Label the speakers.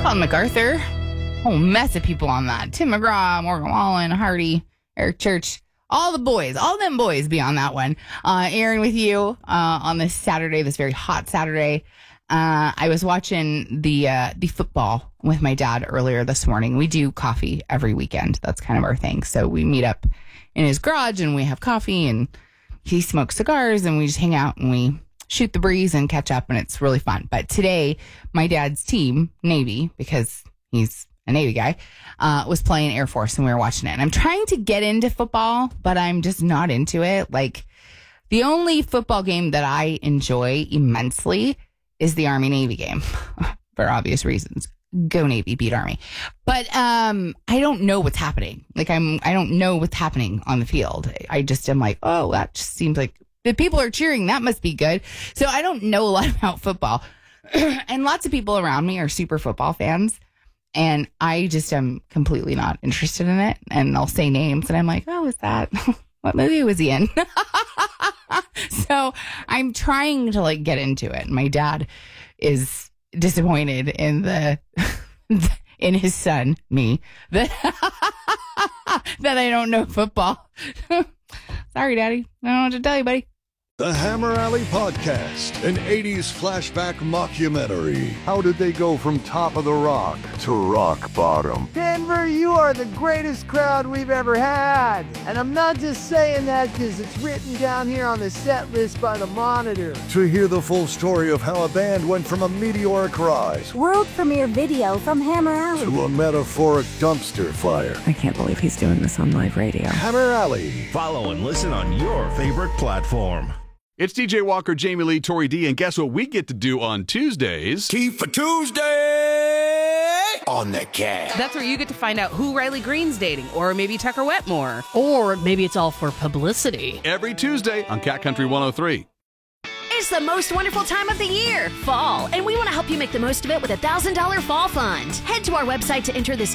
Speaker 1: Colin MacArthur. Whole mess of people on that. Tim McGraw, Morgan Wallen, Hardy, Eric Church. All them boys be on that one. Aaron with you on this Saturday, this very hot Saturday. I was watching the football with my dad earlier this morning. We do coffee every weekend. That's kind of our thing. So we meet up in his garage and we have coffee and he smokes cigars and we just hang out and we shoot the breeze and catch up and it's really fun. But today, my dad's team, Navy, because he's a Navy guy, was playing Air Force and we were watching it. And I'm trying to get into football, but I'm just not into it. Like, the only football game that I enjoy immensely is the Army-Navy game for obvious reasons. Go Navy, beat Army. But I don't know what's happening. Like, I don't know what's happening on the field. I just am like, oh, that just seems like the people are cheering. That must be good. So I don't know a lot about football. And lots of people around me are super football fans. And I just am completely not interested in it. And I'll say names and I'm like, oh, is that? What movie was he in? So I'm trying to like get into it. My dad is disappointed in in his son, me, that I don't know football. Sorry, Daddy. I don't know what to tell you, buddy.
Speaker 2: The Hammer Alley Podcast, an 80s flashback mockumentary. How did they go from top of the rock to rock bottom?
Speaker 3: Denver, you are the greatest crowd we've ever had. And I'm not just saying that because it's written down here on the set list by the Monitor.
Speaker 2: To hear the full story of how a band went from a meteoric rise
Speaker 4: world premiere video from Hammer Alley
Speaker 2: to a metaphoric dumpster fire.
Speaker 5: I can't believe he's doing this on live radio.
Speaker 2: Hammer Alley.
Speaker 6: Follow and listen on your favorite platform.
Speaker 7: It's DJ Walker, Jamie Lee, Tori D, and guess what we get to do on Tuesdays?
Speaker 6: Key for Tuesday on the Cat.
Speaker 8: That's where you get to find out who Riley Green's dating, or maybe Tucker Wetmore.
Speaker 9: Or maybe it's all for publicity.
Speaker 7: Every Tuesday on Cat Country 103.
Speaker 4: It's the most wonderful time of the year, fall, and we want to help you make the most of it with $1,000 fall fund. Head to our website to enter this